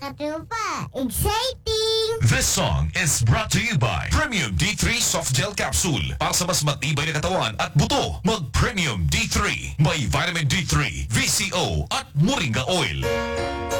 Katupa, exciting! This song is brought to you by Premium D3 Soft Gel Capsule. Para sa mas matibay na katawan at buto, mag-Premium D3. May Vitamin D3, VCO at Moringa Oil.